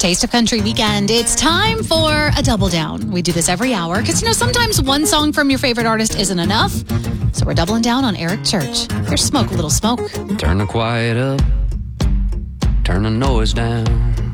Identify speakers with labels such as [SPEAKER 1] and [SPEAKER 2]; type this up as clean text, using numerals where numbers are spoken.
[SPEAKER 1] Taste of Country weekend. It's time for a double down. We do this every hour because, sometimes one song from your favorite artist isn't enough. So we're doubling down on Eric Church. Here's Smoke a Little Smoke.
[SPEAKER 2] Turn the quiet up. Turn the noise down.